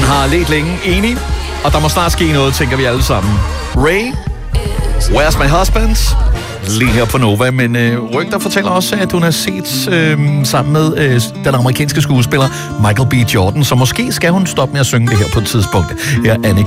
Hun har let længe, enig, og der må snart ske noget, tænker vi alle sammen. Ray, Where's My Husband? Lige her på Nova, men rygter fortæller også, at hun er set sammen med den amerikanske skuespiller Michael B. Jordan, så måske skal hun stoppe med at synge det her på et tidspunkt. Her er Annie